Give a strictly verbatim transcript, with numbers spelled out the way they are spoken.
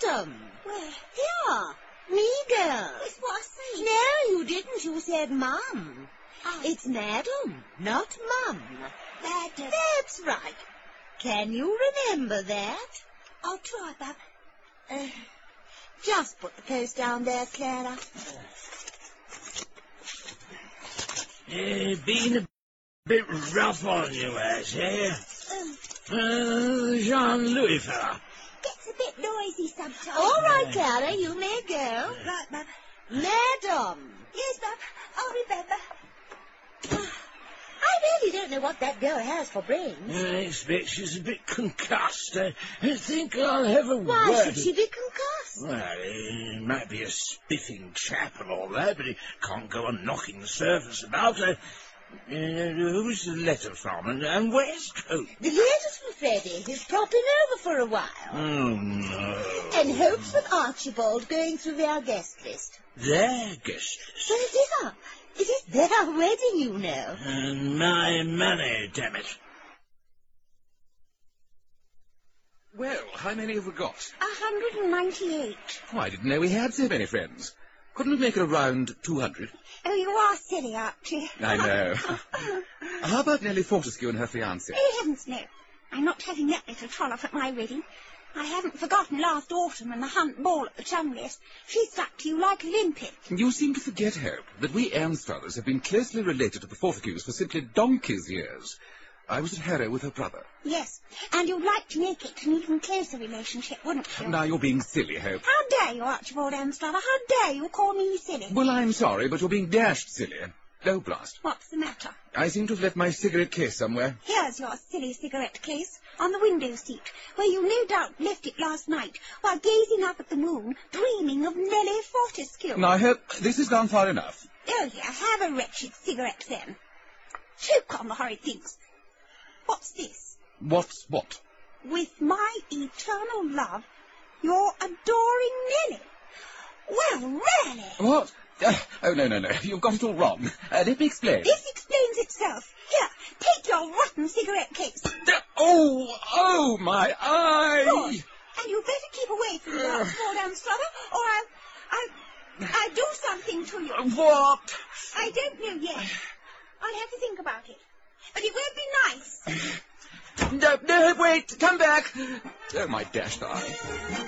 Madam. Where? Here. Me, girl. It's what I said. No, you didn't. You said Mum. Oh. It's Madam, not Mum. Madam. That's right. Can you remember that? I'll try, Bub. Uh, just put the post down there, Clara. Uh, been a bit rough on you, has eh? Oh, Uh, Jean-Louis fella. gets a bit noisy sometimes. All right, Clara, you may go. Right, Bub. Madam. Yes, Bub. I'll remember. I really don't know what that girl has for brains. I expect she's a bit concussed. I I think I'll have a Why word. should she be concussed? Well, he might be a spiffing chap and all that, but he can't go on knocking the servants about. Uh, uh, who's the letter from, and, and where's Cope? The latest from Freddie. He's popping over for a while. Oh, no. And hopes with Archibald going through their guest list. Their guest list. Well, it is our, it is their wedding, you know. And my money, damn it. Well, how many have we got? A hundred and ninety-eight. Oh, I didn't know we had so many friends. Couldn't we make it around two hundred? Oh, you are silly, aren't you? I know. How about Nellie Fortescue and her fiancé? Oh, heavens, no. I'm not having that little trollop at my wedding. I haven't forgotten last autumn and the hunt ball at the Chumleys. She stuck to you like a limpet. You seem to forget, Hope, that we Ansfellows have been closely related to the Fortescues for simply donkey's years. I was at Harrow with her brother. Yes, and you'd like to make it an even closer relationship, wouldn't you? Now you're being silly, Hope. How dare you, Archibald Anstruther? How dare you call me silly? Well, I'm sorry, but you're being dashed silly. Oh, blast. What's the matter? I seem to have left my cigarette case somewhere. Here's your silly cigarette case, on the window seat, where you no doubt left it last night, while gazing up at the moon, dreaming of Nellie Fortescue. Now, Hope, this has gone far enough. Oh, yeah, have a wretched cigarette, then. Choke on the horrid things. What's this? What's what? With my eternal love, your adoring Nellie. Well, really. What? Uh, oh, no, no, no. You've got it all wrong. Uh, let me explain. This explains itself. Here, take your rotten cigarette case. Uh, oh, oh, my eye! Good. And you better keep away from me, Archibald Anstruther, or I'll, I'll, I'll do something to you. What? I don't know yet. I'll have to think about it. But it won't be nice. No, no, wait, come back. Oh, my dashed eye.